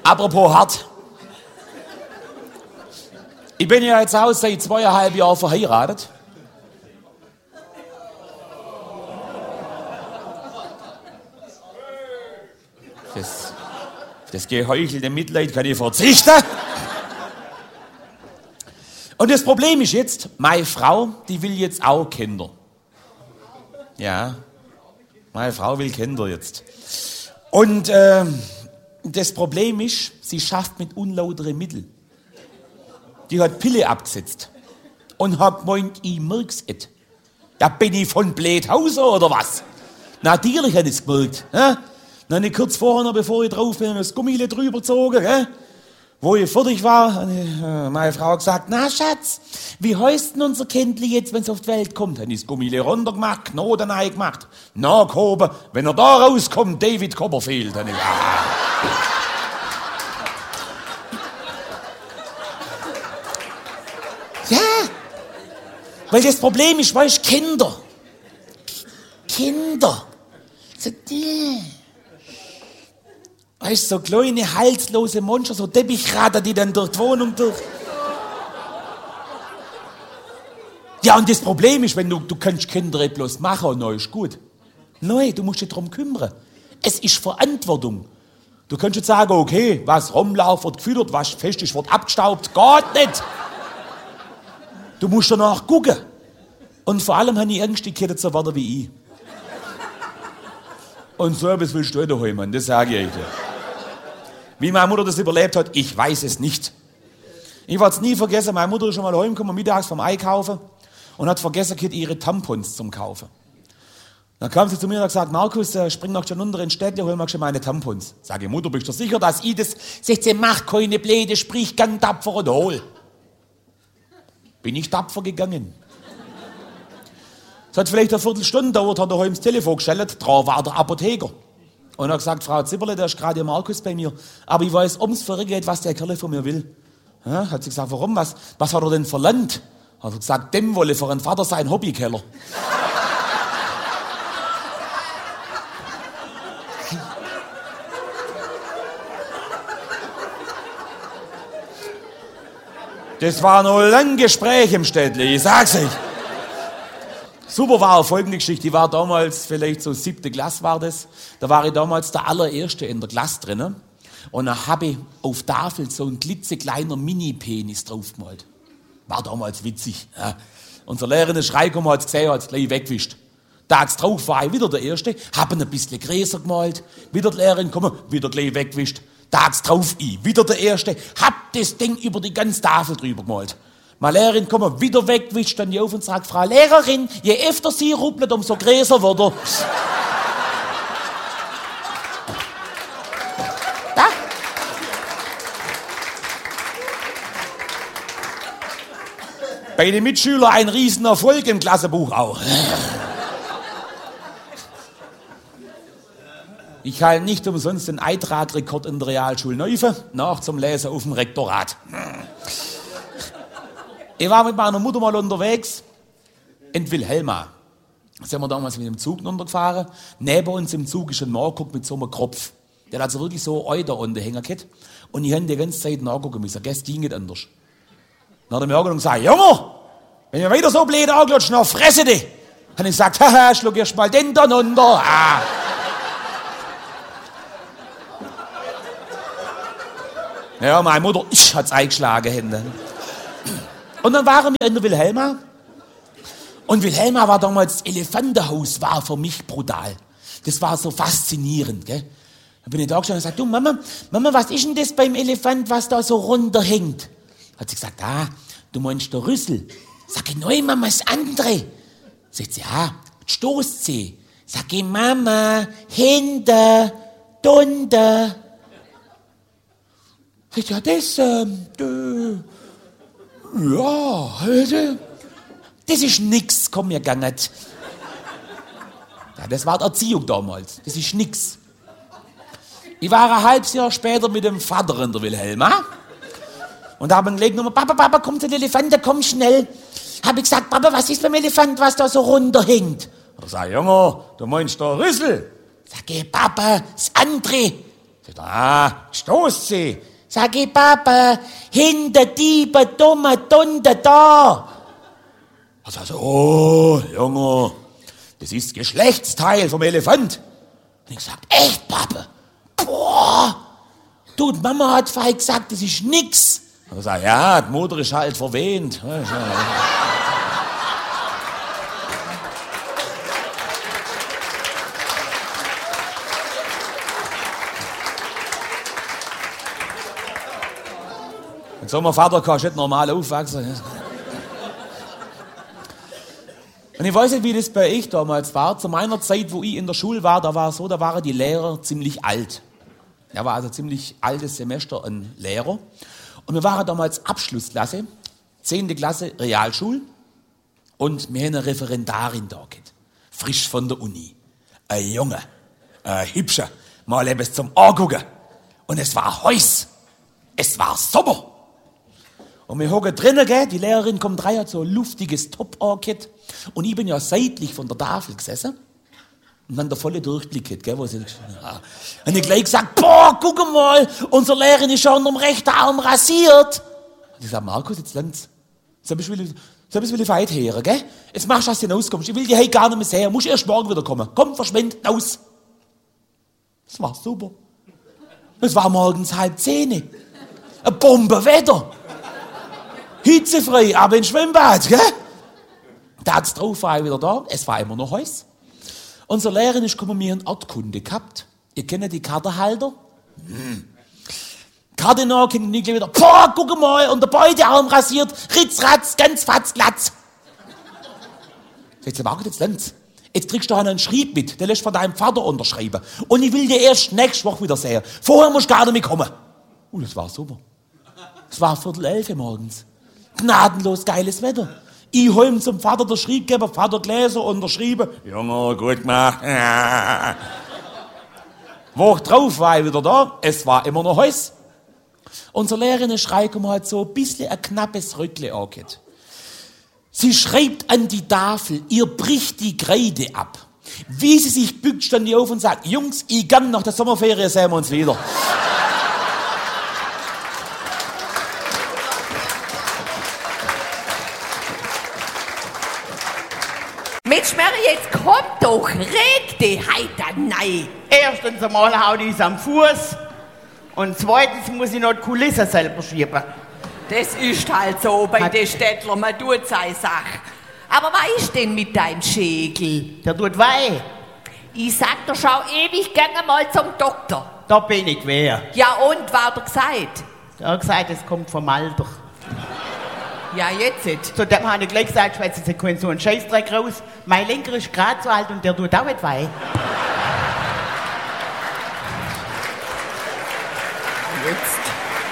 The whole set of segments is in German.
Apropos hart. Ich bin ja jetzt auch seit 2,5 Jahren verheiratet. Das geheuchelte Mitleid kann ich verzichten. Und das Problem ist jetzt, meine Frau, die will jetzt auch Kinder. Ja, meine Frau will Kinder jetzt. Und das Problem ist, sie schafft mit unlauteren Mitteln. Die hat Pille abgesetzt und hat gemeint, ich merk's nicht. Da bin ich von Bläthauser oder was? Natürlich hat ich es gemerkt. Dann ich kurz vorher, noch, bevor ich drauf bin, das Gummile drüber gezogen. Wo ich fertig war, hat meine Frau gesagt, na Schatz, wie heißt denn unser Kindli jetzt, wenn es auf die Welt kommt? Dann ist das Gummile runter gemacht, Knoten reingemacht, nachgehoben. Wenn er da rauskommt, David Copperfield. Dann ja, weil das Problem ist, weißt du, Kinder. So, weißt du, so kleine, halslose Monster, so Teppichrader, die dann durch die Wohnung durch. Ja, und das Problem ist, wenn du kannst Kinder nicht bloß machen und dann ist gut. Nein, du musst dich darum kümmern. Es ist Verantwortung. Du kannst jetzt sagen, okay, was rumläuft, wird gefüttert, was fest ist, wird abgestaubt. Geht nicht. Du musst danach gucken. Und vor allem habe ich Angst, die Kinder zu werden wie ich. Und so etwas willst du daheim, Mann, das sage ich dir. Wie meine Mutter das überlebt hat, ich weiß es nicht. Ich werde es nie vergessen, meine Mutter ist schon mal heimgekommen, mittags vom Einkaufen und hat vergessen, ihre Tampons zum Kaufen. Dann kam sie zu mir und hat gesagt, Markus, spring noch schon unter in Städte, hol mal schon meine Tampons. Sage ich, Mutter, bist du sicher, dass ich das 16 mach, keine Bläde, sprich ganz tapfer und hol. Bin ich tapfer gegangen. Es hat vielleicht eine Viertelstunde gedauert, hat er heim das Telefon gestellt, da war der Apotheker. Und er hat gesagt, Frau Zipperle, da ist gerade der Markus bei mir. Aber ich weiß ums Verrecken, was der Kerl von mir will. Ja, hat sie gesagt, warum? Was hat er denn verlangt? Hat er gesagt, dem wolle für einen Vater sein Hobbykeller. Das war noch ein langes Gespräch im Städtli, ich sag's euch. Super war auch folgende Geschichte. Ich war damals, vielleicht so 7. Klasse war das. Da war ich damals der allererste in der Klasse drinnen. Und da habe ich auf Tafel so ein klitzekleiner Mini-Penis draufgemalt. War damals witzig. Ja. Unser Lehrer in der Schrei gekommen, hat es gesehen, hat es gleich weggewischt. Tags drauf war ich wieder der Erste, habe ihn ein bisschen größer gemalt. Wieder die Lehrerin gekommen, wieder gleich weggewischt. Tags drauf ich, wieder der Erste, hab das Ding über die ganze Tafel drüber gemalt. Meine Lehrerin kommt wieder weggewischt, dann auf und sagt, Frau Lehrerin, je öfter Sie ruppelt, umso größer wird er. Da. Bei den Mitschülern ein Riesenerfolg im Klassenbuch auch. Ich halte nicht umsonst den Eintragrekord in der Realschule Neufe, nach zum Lesen auf dem Rektorat. Ich war mit meiner Mutter mal unterwegs in Wilhelma. Da sind wir damals mit dem Zug runtergefahren. Neben uns im Zug ist ein Nachguck mit so einem Kropf. Der hat so wirklich so Euter unten hängen gehabt. Und ich habe die ganze Zeit nachgucken müssen. Das ging nicht anders. Dann hat er mir angeguckt und gesagt, Junge, wenn ihr weiter so blöd anklatscht, dann fresse dich. Dann habe ich gesagt, haha, schluck erst mal den da runter. Ah. Ja, meine Mutter hat's eingeschlagen. Hände. Und dann waren wir in der Wilhelma. Und Wilhelma war damals, das Elefantenhaus war für mich brutal. Das war so faszinierend, gell. Dann bin ich da gestanden und gesagt, du Mama, was ist denn das beim Elefant, was da so runterhängt? Hat sie gesagt, du meinst der Rüssel. Sag ich, nein, Mama, das andere. Sagt sie, Stoßzeh. Sag ich, Mama, hinter, drunter. Sagt ja, das, ja, das ist nix, komm mir gar nicht. Ja, das war die Erziehung damals, das ist nix. Ich war ein halbes Jahr später mit dem Vater in der Wilhelma und habe gelegt, Papa, komm zu den Elefanten, komm schnell. Habe ich gesagt, Papa, was ist beim Elefant, was da so runterhängt? Er sagt, Junge, du meinst der Rüssel? Sag ich, Papa, das andere. Stoß sie. Sag ich, Papa, hinter Diebe, dumme Dunde da. Er sagt so, oh, Junge, das ist Geschlechtsteil vom Elefant. Und ich sag, echt, Papa? Boah, du, die Mama hat vorhin gesagt, das ist nix. Und er sagt, ja, die Mutter ist halt verwöhnt. Und so, mein Vater kann nicht normal aufwachsen. Und ich weiß nicht, wie das bei euch damals war. Zu meiner Zeit, wo ich in der Schule war, da war es so, da waren die Lehrer ziemlich alt. Er war also ziemlich altes Semester ein Lehrer. Und wir waren damals Abschlussklasse, 10. Klasse Realschule. Und wir haben eine Referendarin da gehabt. Frisch von der Uni. Ein Junge, ein Hübscher, mal etwas zum Angucken. Und es war heiß. Es war Sommer. Und wir hocken drinnen, gell? Die Lehrerin kommt rein, hat so ein luftiges Top angehabt. Und ich bin ja seitlich von der Tafel gesessen. Und dann der volle Durchblick gehabt, gell? Wo sie, ja. Und ich gleich gesagt, boah, guck mal, unsere Lehrerin ist schon unterm rechten Arm rasiert. Und ich sag, Markus, jetzt langt's. So ein bisschen weit her, gell? Jetzt machst du, dass du hinauskommst. Ich will dich heute gar nicht mehr sehen. Musst erst morgen wieder kommen. Komm, verschwind, raus. Das war super. Es war morgens 9:30. Ein Bombenwetter. Hitzefrei, aber im Schwimmbad, gell? Tags drauf war ich wieder da, es war immer noch heiß. Unsere Lehrerin ist gekommen, wir haben Erdkunde gehabt. Ihr kennt die Kartenhalter? Karte nach, kennt ihr wieder, boah, guck mal, und der Beutearm rasiert, ritzratz, ganz fatzglatz. Jetzt Marco, jetzt lernst. Jetzt kriegst du einen Schrieb mit, der lässt von deinem Vater unterschreiben. Und ich will dir erst nächste Woche wieder sehen. Vorher musst du gar nicht mehr kommen. Das war super. Es war 10:45 morgens. Gnadenlos geiles Wetter. Ich hol ihm zum Vater der Schriebgeber, Vater Gläser unterschrieben. Junge, gut gemacht. Woche drauf war ich wieder da. Es war immer noch heiß. Unsere Lehrerin schreit hat so ein bisschen ein knappes Röckle angehabt. Sie schreibt an die Tafel, ihr bricht die Kreide ab. Wie sie sich bückt, stand die auf und sagt, Jungs, ich gang nach der Sommerferien, sehen wir uns wieder. Mensch, Mary, jetzt komm doch, reg dich heiter, nein. Erstens einmal haut ich am Fuß und zweitens muss ich noch die Kulisse selber schieben. Das ist halt so bei den Städtlern, man tut seine Sache. Aber was ist denn mit deinem Schägel? Der tut weh. Ich sag dir, schau ewig gerne mal zum Doktor. Da bin ich wer. Ja und, was hat er gesagt? Der hat gesagt, es kommt vom Alter. Ja, jetzt. Zu dem habe ich gleich gesagt, schwätzen Sie keinen so einen Scheißdreck raus. Mein Lenker ist gerade so alt und der tut auch nicht weh. Jetzt.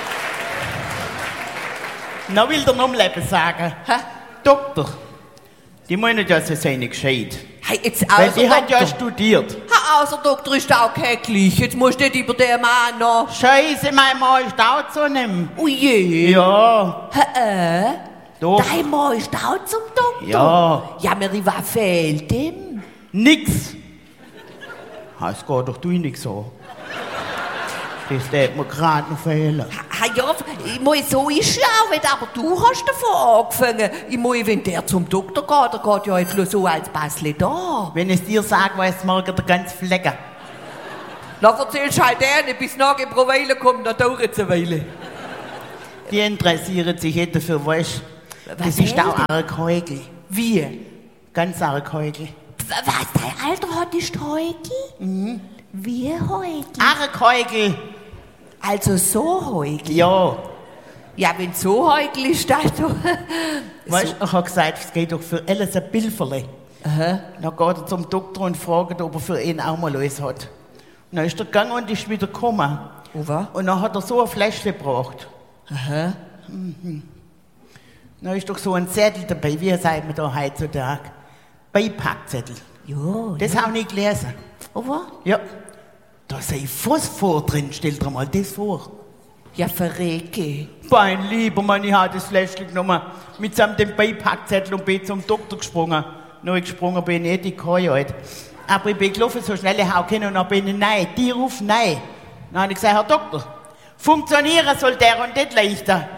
Noch will der noch Leben sagen. Hä? Doktor, die meinen ja, sie seien nicht gescheit. Hey, jetzt Weil außer die hat ja Doktor. studiert. Außer Doktor ist auch käcklich. Jetzt musst du nicht über den Mann noch. Scheiße, mein Mann ist auch zu einem. Oh je. Ja. Doch. Dein Mann ist auch zum Doktor? Ja. Ja, Mary, was fehlt ihm? Nix. Es geht doch du nicht so. Das tät mir gerade noch fehlen. Ja, ich muss so ist ja auch nicht, aber du hast davon angefangen. Ich muss, wenn der zum Doktor geht, der geht ja jetzt nur so als Basle da. Wenn ich es dir sage, weißt du morgen der ganz Flecken. Na, erzählst halt nicht, bis nachher pro Weile kommt, dann dauert es eine Weile. Die interessieren sich nicht dafür, weißt du. Das ist auch ein Keugel. Wie? Ganz ein Keugel. Was, dein Alter hat die Heugel? Mhm. Wie Heugel? Ein Keugel. Also so Heugel? Ja. Ja, wenn so Heugel ist, dann doch... Weißt du, ich habe gesagt, es geht doch für alles ein Pilferle. Aha. Dann geht er zum Doktor und fragt, ob er für ihn auch mal alles hat. Und dann ist er gegangen und ist wieder gekommen. Und was? Und dann hat er so ein Fläschchen gebracht. Aha. Dann ist doch so ein Zettel dabei, wie sagt man da heutzutage? Beipackzettel. Ja. Das habe ich nicht gelesen. Und was? Ja. Da sei Phosphor drin, stell dir mal das vor. Ja, verrecke. Mein lieber Mann, ich habe das Fläschchen genommen, mitsamt dem Beipackzettel und bin zum Doktor gesprungen. Nur gesprungen bin ich nicht, ich kann ja nicht. Aber ich bin gelaufen, so schnell ich auch kann und dann bin ich nein. Die ruft nein. Dann habe ich gesagt, Herr Doktor, funktionieren soll der und das leichter.